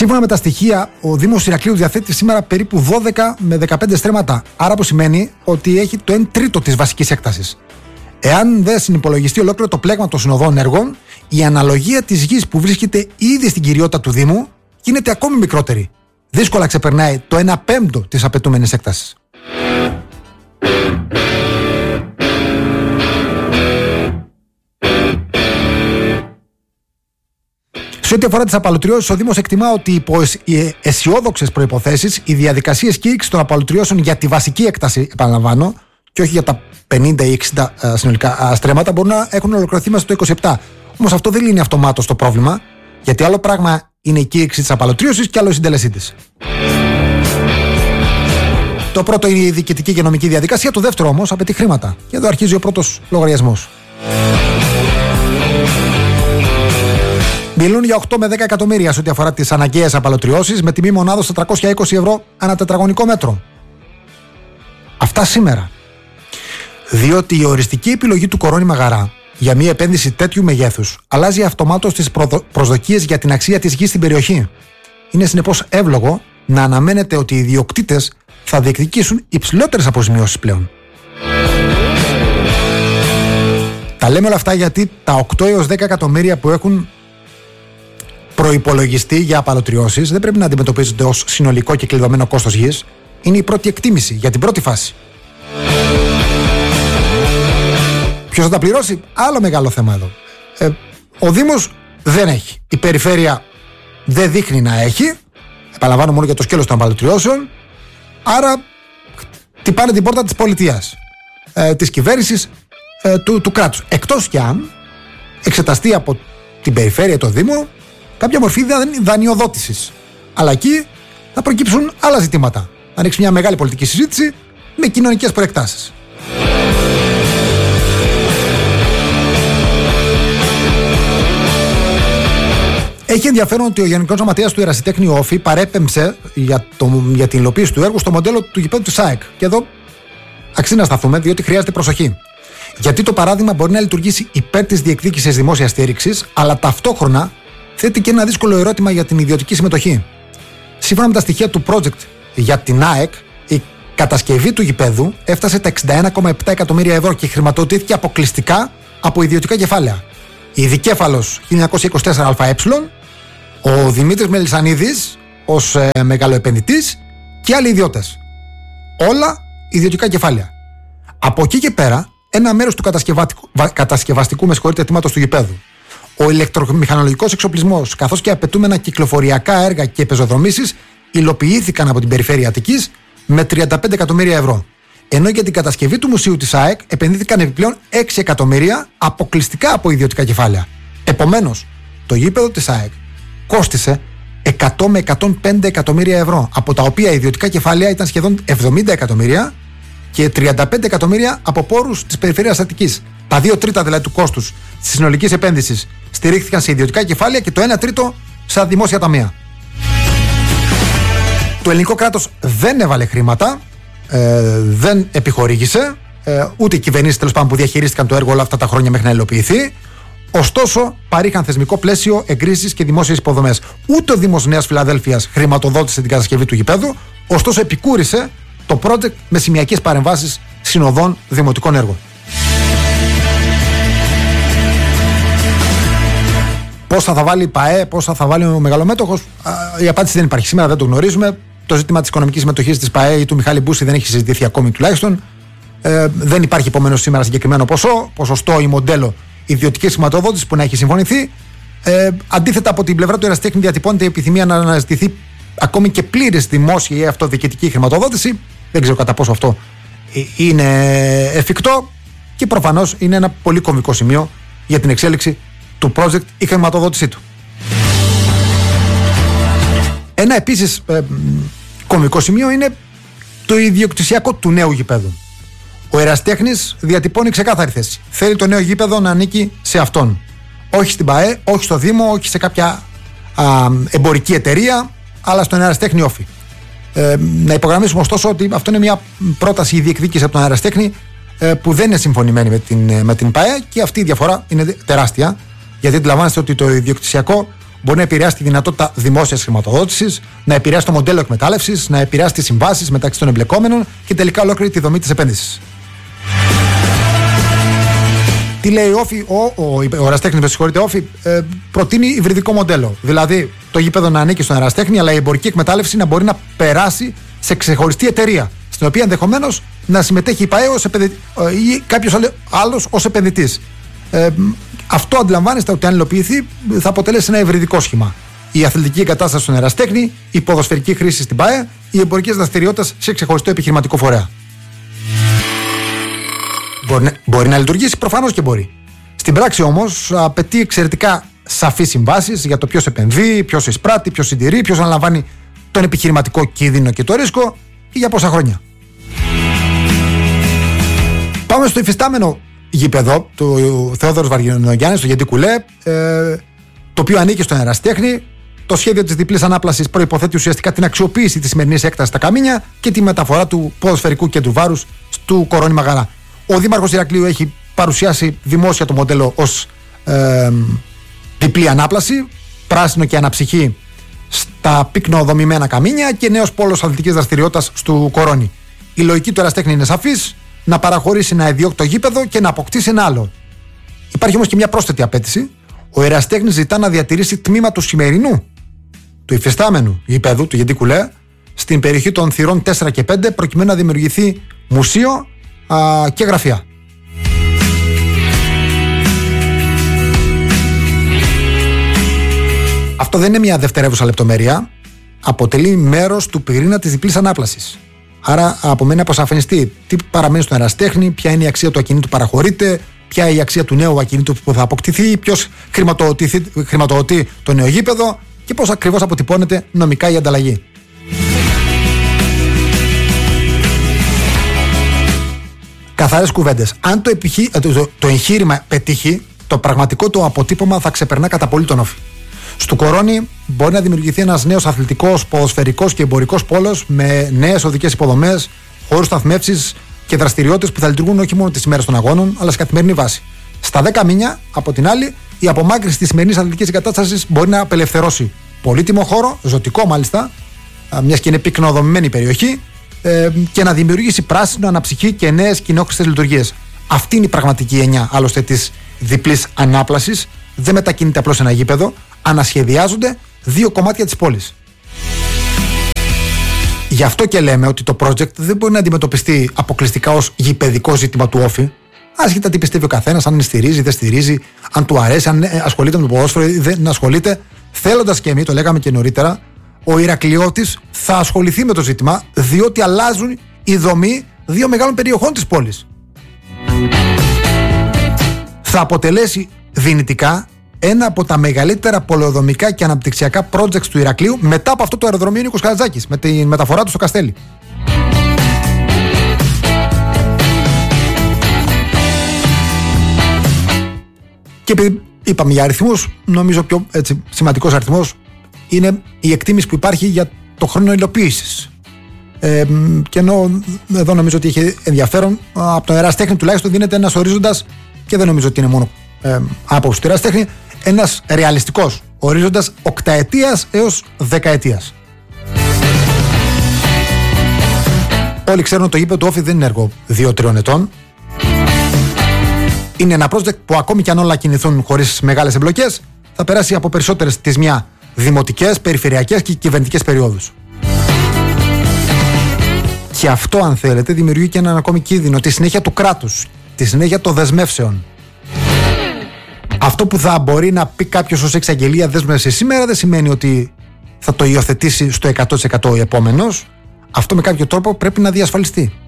Σύμφωνα με τα στοιχεία, ο Δήμος Ηρακλείου διαθέτει σήμερα περίπου 12 με 15 στρέμματα. Άρα που σημαίνει ότι έχει το 1 τρίτο της βασικής έκτασης. Εάν δεν συνυπολογιστεί ολόκληρο το πλέγμα των συνοδών έργων, η αναλογία της γης που βρίσκεται ήδη στην κυριότητα του Δήμου γίνεται ακόμη μικρότερη. Δύσκολα ξεπερνάει το 1/5 της απαιτούμενης έκτασης. Σε ό,τι αφορά τις απαλωτριώσεις, ο Δήμος εκτιμά ότι υπό αισιόδοξες προϋποθέσεις οι διαδικασίες κήρυξης των απαλωτριώσεων για τη βασική έκταση, επαναλαμβάνω, και όχι για τα 50 ή 60 συνολικά στρέμματα, μπορούν να έχουν ολοκληρωθεί μέσα στο 27. Όμως αυτό δεν λύνει αυτομάτως το πρόβλημα, γιατί άλλο πράγμα είναι η κήρυξη της απαλωτρίωσης και άλλο η συντέλεσή της. Το πρώτο είναι η διοικητική και νομική διαδικασία, το δεύτερο όμως απαιτεί χρήματα. Και εδώ αρχίζει ο πρώτος λογαριασμός. Μιλούν για 8 με 10 εκατομμύρια σε ό,τι αφορά τις αναγκαίες απαλωτριώσεις, με τιμή μονάδος 420 ευρώ ανά τετραγωνικό μέτρο. Αυτά σήμερα. Διότι η οριστική επιλογή του Κορώνη Μαγαρά για μια επένδυση τέτοιου μεγέθους αλλάζει αυτομάτως τις προσδοκίες για την αξία της γης στην περιοχή. Είναι συνεπώς εύλογο να αναμένεται ότι οι ιδιοκτήτες θα διεκδικήσουν υψηλότερες αποζημιώσεις πλέον. Τα λέμε όλα αυτά γιατί τα 8 έως 10 εκατομμύρια που έχουν προϋπολογιστεί για απαλωτριώσεις δεν πρέπει να αντιμετωπίζονται ως συνολικό και κλειδωμένο κόστος γης. Είναι η πρώτη εκτίμηση για την πρώτη φάση. Ποιος θα τα πληρώσει? Άλλο μεγάλο θέμα εδώ. Ο Δήμος δεν έχει. Η περιφέρεια δεν δείχνει να έχει. Επαναλαμβάνω μόνο για το σκέλος των απαλωτριώσεων. Άρα χτυπάνε την πόρτα της πολιτείας, της κυβέρνησης, του κράτους. Εκτός κι αν εξεταστεί από την περιφέρεια, το Δήμο, κάποια μορφή δανειοδότησης. Αλλά εκεί θα προκύψουν άλλα ζητήματα. Θα ανοίξει μια μεγάλη πολιτική συζήτηση με κοινωνικές προεκτάσεις. Έχει ενδιαφέρον ότι ο Γενικός Γραμματέας του Ερασιτέχνη Όφη παρέπεμψε για την υλοποίηση του έργου στο μοντέλο του γηπέδου της ΑΕΚ. Και εδώ αξίζει να σταθούμε, διότι χρειάζεται προσοχή. Γιατί το παράδειγμα μπορεί να λειτουργήσει υπέρ της διεκδίκησης δημόσιας στήριξης, αλλά ταυτόχρονα θέτει και ένα δύσκολο ερώτημα για την ιδιωτική συμμετοχή. Σύμφωνα με τα στοιχεία του project για την ΑΕΚ, η κατασκευή του γηπέδου έφτασε τα 61,7 εκατομμύρια ευρώ και χρηματοδοτήθηκε αποκλειστικά από ιδιωτικά κεφάλαια. Η Δικέφαλος 1924 ΑΕ, ο Δημήτρης Μελισσανίδης ως μεγαλοεπενδυτής και άλλοι ιδιώτες. Όλα ιδιωτικά κεφάλαια. Από εκεί και πέρα, ένα μέρος του κατασκευαστικού αιτήματος του γηπέδου, ο ηλεκτρομηχανολογικός εξοπλισμός καθώς και απαιτούμενα κυκλοφοριακά έργα και πεζοδρομήσεις υλοποιήθηκαν από την περιφέρεια Αττικής με 35 εκατομμύρια ευρώ. Ενώ για την κατασκευή του μουσείου της ΑΕΚ επενδύθηκαν επιπλέον 6 εκατομμύρια αποκλειστικά από ιδιωτικά κεφάλαια. Επομένως, το γήπεδο της ΑΕΚ κόστισε 100 με 105 εκατομμύρια ευρώ, από τα οποία ιδιωτικά κεφάλαια ήταν σχεδόν 70 εκατομμύρια και 35 εκατομμύρια από πόρους της περιφέρειας Αττικής. Τα 2 τρίτα δηλαδή του κόστους της συνολικής επένδυσης στηρίχθηκαν σε ιδιωτικά κεφάλαια και το 1 τρίτο σε δημόσια ταμεία. Το ελληνικό κράτος δεν έβαλε χρήματα, δεν επιχορήγησε, ούτε οι κυβερνήσεις τέλος πάντων που διαχειρίστηκαν το έργο όλα αυτά τα χρόνια μέχρι να υλοποιηθεί. Ωστόσο, παρήχαν θεσμικό πλαίσιο, εγκρίσεις και δημόσιες υποδομές. Ούτε ο Δήμος Νέας Φιλαδέλφειας χρηματοδότησε την κατασκευή του γηπέδου, ωστόσο επικούρησε το project με σημειακές παρεμβάσεις συνοδών δημοτικών έργων. Πόσα θα βάλει η ΠΑΕ, πόσα θα βάλει ο μεγαλομέτωχος, η απάντηση δεν υπάρχει σήμερα, δεν το γνωρίζουμε. Το ζήτημα της οικονομικής συμμετοχής της ΠΑΕ ή του Μιχάλη Μπούση δεν έχει συζητηθεί ακόμη τουλάχιστον. Δεν υπάρχει επομένως σήμερα συγκεκριμένο ποσοστό ή μοντέλο ιδιωτικής χρηματοδότησης που να έχει συμφωνηθεί. Αντίθετα, από την πλευρά του Ερασιτέχνη διατυπώνεται η επιθυμία να αναζητηθεί ακόμη και πλήρης δημόσια ή αυτοδιοικητική χρηματοδότηση. Δεν ξέρω κατά πόσο αυτό είναι εφικτό και προφανώς είναι ένα πολύ κομβικό σημείο για την εξέλιξη του project η χρηματοδότησή του. Ένα επίσης κομβικό σημείο είναι το ιδιοκτησιακό του νέου γηπέδου. Ο Ερασιτέχνης διατυπώνει ξεκάθαρη θέση. Θέλει το νέο γήπεδο να ανήκει σε αυτόν. Όχι στην ΠΑΕ, όχι στο Δήμο, όχι σε κάποια εμπορική εταιρεία, αλλά στον Ερασιτέχνη Όφη. Να υπογραμμίσουμε ωστόσο ότι αυτό είναι μια πρόταση ή διεκδίκηση από τον Ερασιτέχνη που δεν είναι συμφωνημένη με την ΠΑΕ και αυτή η διαφορά είναι τεράστια. Γιατί αντιλαμβάνεστε ότι το ιδιοκτησιακό μπορεί να επηρεάσει τη δυνατότητα δημόσιας χρηματοδότησης, να επηρεάσει το μοντέλο εκμετάλλευσης, να επηρεάσει τις συμβάσεις μεταξύ των εμπλεκόμενων και τελικά ολόκληρη τη δομή της επένδυσης. Τι λέει η Όφη, ο Εραστέχνης, με συγχωρείτε, Όφη, προτείνει υβριδικό μοντέλο. Δηλαδή το γήπεδο να ανήκει στον Εραστέχνη, αλλά η εμπορική εκμετάλλευση να μπορεί να περάσει σε ξεχωριστή εταιρεία, στην οποία ενδεχομένως να συμμετέχει η ΠΑΕ ή κάποιος άλλος ως επενδυτής. Αυτό αντιλαμβάνεστε ότι αν υλοποιηθεί θα αποτελέσει ένα υβριδικό σχήμα. Η αθλητική εγκατάσταση στον Εραστέχνη, η ποδοσφαιρική χρήση στην ΠΑΕ, οι εμπορικές δραστηριότητες σε ξεχωριστό επιχειρηματικό φορέα. Μπορεί να λειτουργήσει, προφανώς και μπορεί. Στην πράξη όμως απαιτεί εξαιρετικά σαφείς συμβάσεις για το ποιος επενδύει, ποιος εισπράττει, ποιος συντηρεί, ποιος αναλαμβάνει τον επιχειρηματικό κίνδυνο και το ρίσκο και για πόσα χρόνια. Πάμε στο υφιστάμενο γήπεδο του Θεόδωρος Βαργινογιάννης, στο Γεντή Κουλέ, το οποίο ανήκει στον Εραστέχνη. Το σχέδιο της διπλής ανάπλασης προϋποθέτει ουσιαστικά την αξιοποίηση της σημερινής έκτασης στα καμίνια και τη μεταφορά του ποδοσφαιρικού κέντρου βάρους του Κορώνη Μαγαρά. Ο Δήμαρχος Ηρακλείου έχει παρουσιάσει δημόσια το μοντέλο ως διπλή ανάπλαση, πράσινο και αναψυχή στα πυκνοδομημένα καμίνια και νέος πόλος αθλητικής δραστηριότητας του Κορώνη. Η λογική του Εραστέχνη είναι σαφής: να παραχωρήσει ένα ιδιόκτο γήπεδο και να αποκτήσει ένα άλλο. Υπάρχει όμως και μια πρόσθετη απέτηση. Ο Εραστέχνης ζητά να διατηρήσει τμήμα του σημερινού, του υφιστάμενου γήπεδου του Γεντή Κουλέ, στην περιοχή των θυρών 4 και 5, προκειμένου να δημιουργηθεί μουσείο και γραφεία. Αυτό δεν είναι μια δευτερεύουσα λεπτομέρεια. Αποτελεί μέρος του πυρήνα της διπλής ανάπλασης. Άρα απομένει να αποσαφινιστεί τι παραμένει στον Εραστέχνη, ποια είναι η αξία του ακινήτου που παραχωρείται, ποια είναι η αξία του νέου ακινήτου που θα αποκτηθεί, ποιος χρηματοδοτεί το νέο γήπεδο και πώς ακριβώς αποτυπώνεται νομικά η ανταλλαγή. Καθαρές κουβέντες. Αν το εγχείρημα πετύχει, το πραγματικό του αποτύπωμα θα ξεπερνά κατά πολύ τον Όφη. Στου Κορώνη μπορεί να δημιουργηθεί ένας νέος αθλητικός, ποδοσφαιρικός και εμπορικός πόλος με νέες οδικές υποδομές, χώρους σταθμεύσης και δραστηριότητες που θα λειτουργούν όχι μόνο τις ημέρες των αγώνων, αλλά σε καθημερινή βάση. Στα 10 μήνια, από την άλλη, η απομάκρυνση της σημερινής αθλητικής εγκατάστασης μπορεί να απελευθερώσει πολύτιμο χώρο, ζωτικό μάλιστα, μιας και είναι πυκνοδομημένη περιοχή, και να δημιουργήσει πράσινο, αναψυχή και νέες κοινόχρηστες λειτουργίες. Αυτή είναι η πραγματική έννοια άλλωστε της διπλής ανάπλασης. Δεν μετακινείται απλώς ένα γήπεδο, ανασχεδιάζονται δύο κομμάτια της πόλης. Γι' αυτό και λέμε ότι το project δεν μπορεί να αντιμετωπιστεί αποκλειστικά ως γηπεδικό ζήτημα του Όφη. Άσχετα τι πιστεύει ο καθένας, αν στηρίζει, δεν στηρίζει, αν του αρέσει, αν ασχολείται με το ποδόσφαιρο ή δεν ασχολείται. Θέλοντας και εμείς, το λέγαμε και νωρίτερα, ο Ηρακλειώτης θα ασχοληθεί με το ζήτημα, διότι αλλάζουν η δομή δύο μεγάλων περιοχών της πόλης. Θα αποτελέσει δυνητικά ένα από τα μεγαλύτερα πολεοδομικά και αναπτυξιακά projects του Ηρακλείου μετά από αυτό το αεροδρομίο Νίκος Καρατζάκης με τη μεταφορά του στο Καστέλι. Και επειδή είπαμε για αριθμούς, νομίζω πιο σημαντικός αριθμός είναι η εκτίμηση που υπάρχει για το χρόνο υλοποίησης. Και ενώ εδώ νομίζω ότι έχει ενδιαφέρον, από τον Εραστέχνη τουλάχιστον δίνεται ένας ορίζοντας, και δεν νομίζω ότι είναι μόνο άποψη του Εραστέχνη, ένας ρεαλιστικός ορίζοντας 8ετίας έως 10ετίας. Όλοι ξέρουν ότι το γήπεδο του Όφη δεν είναι έργο 2-3 ετών. Είναι ένα project που ακόμη κι αν όλα κινηθούν χωρίς μεγάλες εμπλοκές, θα περάσει από περισσότερες τις μια δημοτικές, περιφερειακές και κυβερνητικές περιόδους. Και αυτό, αν θέλετε, δημιουργεί και έναν ακόμη κίνδυνο, τη συνέχεια του κράτους, τη συνέχεια των δεσμεύσεων. Αυτό που θα μπορεί να πει κάποιος ως εξαγγελία δέσμευση σήμερα δεν σημαίνει ότι θα το υιοθετήσει στο 100% ο επόμενος. Αυτό με κάποιο τρόπο πρέπει να διασφαλιστεί.